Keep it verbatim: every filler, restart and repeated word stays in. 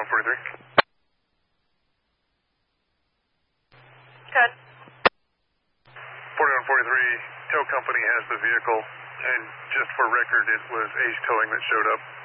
forty-one forty-three. Good. forty-one forty-three, tow company has the vehicle, and just for record, it was Ace Towing that showed up.